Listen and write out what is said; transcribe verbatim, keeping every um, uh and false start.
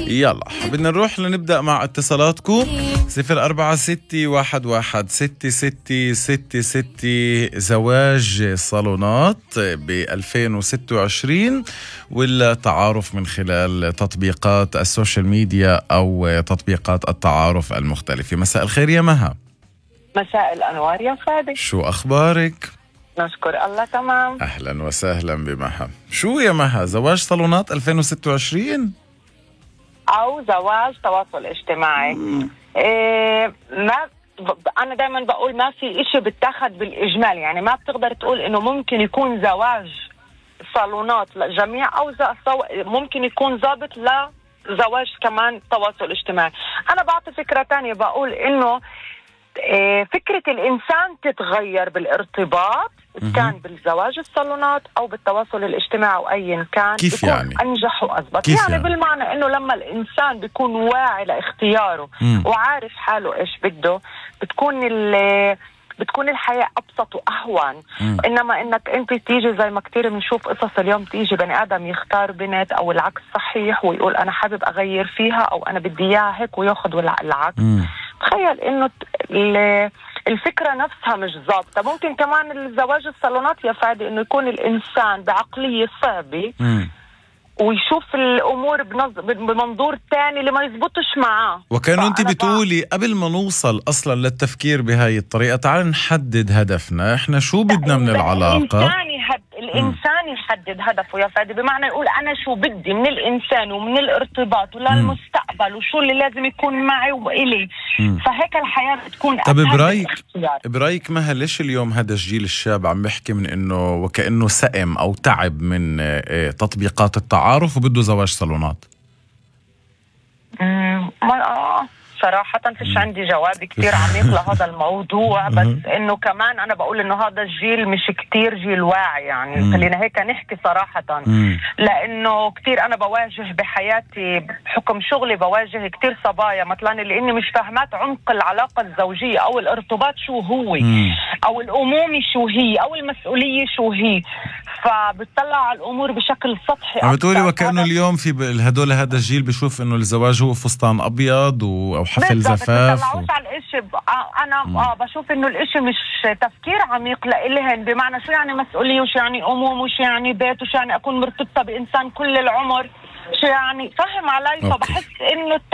يلا بدنا نروح لنبدأ مع اتصالاتكم. صفر أربعة ستة واحد واحد ستة ستة ستة ستة. زواج صالونات بألفين وستة وعشرين ولا تعارف من خلال تطبيقات السوشيال ميديا أو تطبيقات التعارف المختلفة؟ مساء الخير يا مها. مساء الأنوار يا فادي. شو أخبارك؟ نشكر الله تمام. أهلا وسهلا بمها. شو يا مها، زواج صالونات ألفين وستة وعشرين أو زواج تواصل اجتماعي؟ إيه ما أنا دايما بقول ما في إشي بتاخد بالإجمال، يعني ما بتقدر تقول إنه ممكن يكون زواج صالونات لجميع أو ممكن يكون ضابط لزواج كمان تواصل اجتماعي. أنا بعطي فكرة تانية، بقول إنه إيه فكرة الإنسان تتغير بالارتباط، كان بالزواج الصالونات أو بالتواصل الاجتماعي أو أيا كان، كيف يعني؟ أنجح وأثبت. يعني, يعني بالمعنى إنه لما الإنسان بيكون واعي لاختياره مم. وعارف حاله إيش بده، بتكون بتكون الحياة أبسط وأهون. مم. إنما إنك أنت تيجي زي ما كتير بنشوف قصص اليوم، تيجي بني آدم يختار بنت أو العكس صحيح ويقول أنا حابب أغير فيها أو أنا بدي إياها هيك وياخد العكس. مم. تخيل إنه الفكرة نفسها مش ضابطة. ممكن كمان الزواج الصالونات يا فادي إنه يكون الإنسان بعقلية صعبة ويشوف الأمور بمنظور تاني اللي ما يزبطش معاه. وكانوا أنت بتقولي قبل ما نوصل أصلا للتفكير بهاي الطريقة، تعال نحدد هدفنا، إحنا شو بدنا من العلاقة. الإنسان يحدد, الإنسان يحدد هدفه يا فادي، بمعنى يقول أنا شو بدي من الإنسان ومن الارتباط وللمستقبل وشو اللي لازم يكون معي وإلي. مم. فهيك الحياة بتكون طب برايك برايك مها، ليش اليوم هذا الجيل الشاب عم بيحكي من إنه وكأنه سئم أو تعب من تطبيقات التعارف وبده زواج صالونات؟ امم ما صراحة فيش عندي جواب كتير عميق لهذا الموضوع، بس انه كمان انا بقول انه هذا الجيل مش كتير جيل واعي، يعني خلينا هيك نحكي صراحة، لانه كتير انا بواجه بحياتي بحكم شغلي، بواجه كتير صبايا مثلا اللي اني مش فاهمات عمق العلاقة الزوجية او الارتباط شو هو، او الامومة شو هي، او المسؤولية شو هي، فبتطلع على الامور بشكل سطحي. عم بتقولي وكأنه اليوم في هدول هذا الجيل بيشوف انه الزواج هو فستان ابيض او حفل زفاف. بتطلعوش و... على الاشي. انا اه بشوف انه الاشي مش تفكير عميق لإلهن، بمعنى شو يعني مسؤولية وشو يعني اموم وشو يعني بيت وشو يعني اكون مرتبطة بانسان كل العمر، شو يعني، فهم علي؟ فبحس انه